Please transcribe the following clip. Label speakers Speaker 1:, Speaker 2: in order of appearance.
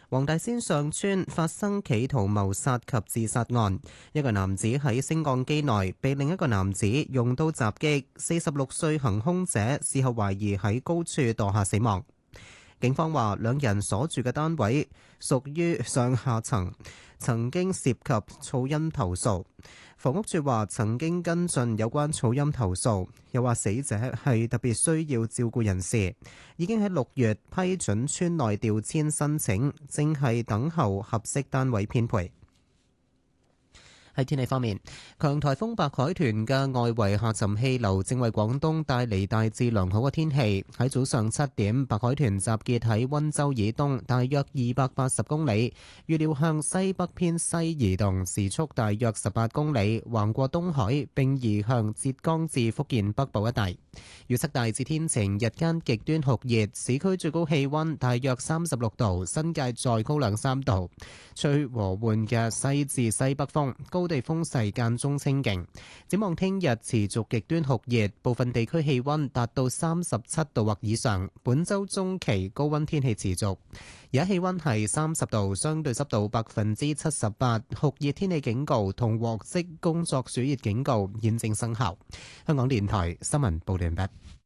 Speaker 1: 黃大仙上村發生企圖謀殺及自殺案，一個男子喺升降機內被另一個男子用刀襲擊，46歲行兇者事後懷疑喺高處墮下死亡。警方話，兩人所住嘅單位屬於上下層，曾經涉及噪音投訴。房屋署話曾經跟進有關噪音投訴，又話死者係特別需要照顧人士，已經喺6月批准村內調遷申請，正係等候合適單位編配。喺天氣方面，強颱風白海豚嘅外圍下沉氣流正為廣東帶嚟大致良好嘅天氣。喺早上7點，白海豚集結喺溫州以東大約280公里，預料向西北偏西移動，時速大約18公里，橫過東海並移向浙江至福建北部一帶。預測大致天晴，日間極端酷熱，市區最高氣溫大約36度，新界再高2-3度，吹和緩嘅西至西北風，高地風勢間中清勁。展望聽日持續極端酷熱，部分地區氣溫達到37度或以上。本週中期高溫天氣持續。而家氣溫係30度，相對濕度78%，酷熱天氣警告同獲悉工作暑熱警告現正生效。香港電台新聞報道完畢。